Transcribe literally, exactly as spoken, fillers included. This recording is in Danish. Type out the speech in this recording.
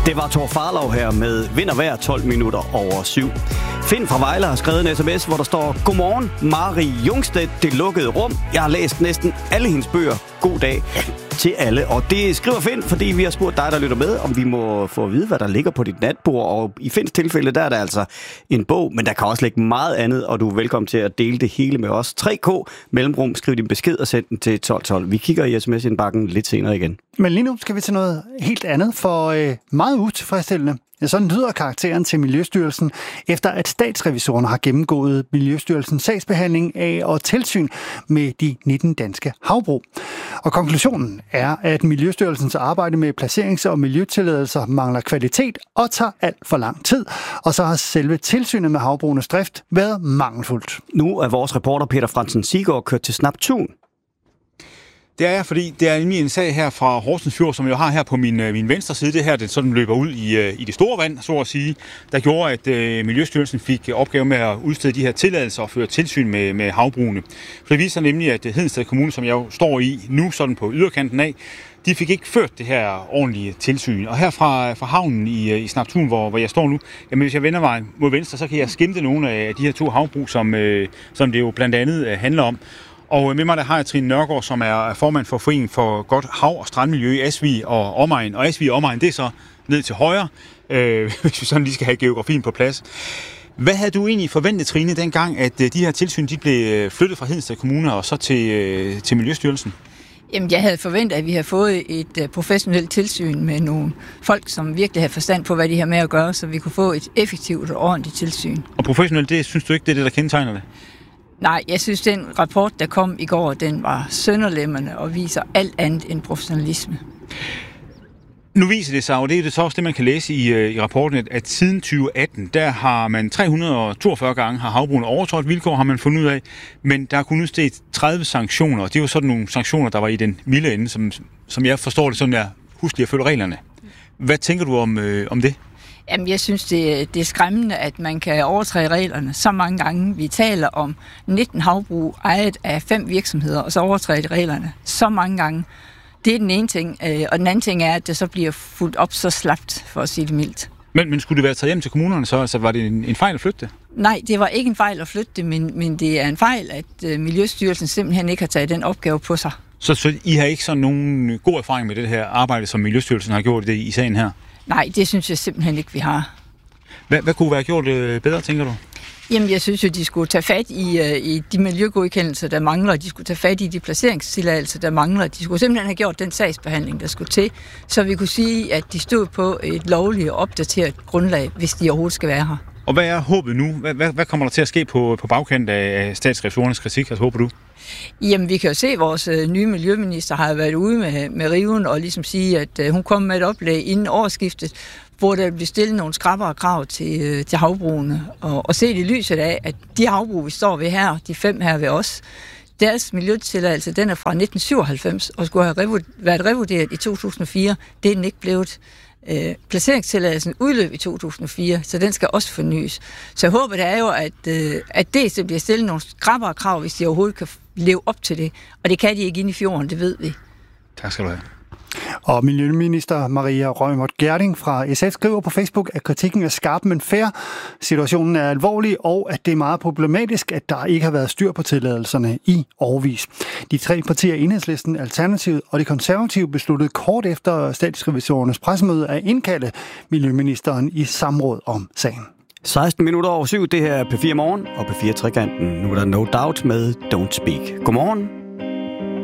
Det var Thor Farlov her med Vind og Vejr tolv minutter over syv. Finn fra Vejle har skrevet en sms, hvor der står: Godmorgen, Mari Jungstedt, Det lukkede rum. Jeg har læst næsten alle hendes bøger. God dag til alle. Og det skriver Finn, fordi vi har spurgt dig, der lytter med, om vi må få at vide, hvad der ligger på dit natbord. Og i Finns tilfælde, der er der altså en bog, men der kan også ligge meget andet, og du er velkommen til at dele det hele med os. tre K mellemrum, skriv din besked og send den til tolv tolv. Vi kigger i sms-indbakken lidt senere igen. Men lige nu skal vi til noget helt andet, for øh, meget utilfredsstillende. Ja, sådan lyder karakteren til Miljøstyrelsen, efter at statsrevisorerne har gennemgået Miljøstyrelsens sagsbehandling af og tilsyn med de nitten danske havbrug. Og konklusionen er, at Miljøstyrelsens arbejde med placerings- og miljøtilladelser mangler kvalitet og tager alt for lang tid. Og så har selve tilsynet med havbrugenes drift været mangelfuldt. Nu er vores reporter Peter Fransen Sigård kørt til Snaptun. Det er jeg, fordi det er nemlig en sag her fra Horsens Fjord, som jeg har her på min, min venstre side. Det her, det sådan løber ud i, i det store vand, så at sige, der gjorde, at uh, Miljøstyrelsen fik opgave med at udstede de her tilladelser og føre tilsyn med, med havbrugene. For det viser nemlig, at Hedensted Kommune, som jeg jo står i nu, sådan på yderkanten af, de fik ikke ført det her ordentlige tilsyn. Og her fra, fra havnen i, i Snaptun, hvor, hvor jeg står nu, jamen hvis jeg vender mig mod venstre, så kan jeg skimte nogle af de her to havbrug, som, uh, som det jo blandt andet uh, handler om. Og med mig der har jeg Trine Nørgaard, som er formand for Foreningen for Godt Hav- og Strandmiljø i Asvig og Omegn. Og Asvig og Omegn, det er så ned til højre, øh, hvis vi sådan lige skal have geografien på plads. Hvad havde du egentlig forventet, Trine, dengang, at de her tilsyn de blev flyttet fra Hedensted Kommune og så til, til Miljøstyrelsen? Jamen, jeg havde forventet, at vi havde fået et professionelt tilsyn med nogle folk, som virkelig havde forstand på, hvad de har med at gøre, så vi kunne få et effektivt og ordentligt tilsyn. Og professionelt, det synes du ikke, det er det, der kendetegner det? Nej, jeg synes, den rapport, der kom i går, den var sønderlemmende og viser alt andet end professionalisme. Nu viser det sig, og det er så også det, man kan læse i, i rapporten, at siden tyve atten, der har man tre hundrede og toogfyrre gange har havbrugene overtrådt vilkår, har man fundet ud af, men der er kun udstedt tredive sanktioner, og det er jo sådan nogle sanktioner, der var i den milde ende, som, som jeg forstår det sådan, jeg husker at følge reglerne. Hvad tænker du om, øh, om det? Jamen, jeg synes, det, det er skræmmende, at man kan overtræde reglerne så mange gange. Vi taler om nitten havbrug ejet af fem virksomheder, og så overtræde reglerne så mange gange. Det er den ene ting. Og den anden ting er, at det så bliver fuldt op så slapt, for at sige det mildt. Men, men skulle det være taget hjem til kommunerne, så altså, var det en, en fejl at flytte det? Nej, det var ikke en fejl at flytte det, men, men det er en fejl, at Miljøstyrelsen simpelthen ikke har taget den opgave på sig. Så, så I har ikke sådan nogen god erfaring med det her arbejde, som Miljøstyrelsen har gjort det i sagen her? Nej, det synes jeg simpelthen ikke, vi har. Hvad, hvad kunne være gjort bedre, tænker du? Jamen, jeg synes jo, de skulle tage fat i, i de miljøgodkendelser, der mangler. De skulle tage fat i de placeringstilladelser, der mangler. De skulle simpelthen have gjort den sagsbehandling, der skulle til, så vi kunne sige, at de stod på et lovligt og opdateret grundlag, hvis de overhovedet skal være her. Og hvad er håbet nu? Hvad, hvad, hvad kommer der til at ske på, på bagkant af statsrevisorernes kritik? Altså, håber du? Jamen, vi kan jo se, at vores øh, nye miljøminister har været ude med, med riven og ligesom sige, at øh, hun kom med et oplæg inden årsskiftet, hvor der bliver stillet nogle skrappere krav til, øh, til havbrugene. Og, og set i lyset af, at de havbrug, vi står ved her, de fem her ved os, deres miljøtilladelse, den er fra nitten syvoghalvfems og skulle have revu- været revurderet i to tusind og fire. Det er den ikke blevet. Øh, placeringstilladelsen udløb i to tusind og fire, så den skal også fornyes. Så jeg håber, det er jo, at, øh, at det så bliver stillet nogle skrappere krav, hvis de overhovedet kan leve op til det. Og det kan de ikke inde i fjorden, det ved vi. Tak skal du have. Og Miljøminister Maria Reumert Gjerding fra S F skriver på Facebook, at kritikken er skarp, men fair. Situationen er alvorlig, og at det er meget problematisk, at der ikke har været styr på tilladelserne i årevis. De tre partier, Enhedslisten, Alternativet og de konservative, besluttede kort efter statsrevisorernes pressemøde at indkalde miljøministeren i samråd om sagen. seksten minutter over syv, det her er P fire Morgen og P fire Trekanten. Nu er der No Doubt med Don't Speak. Godmorgen.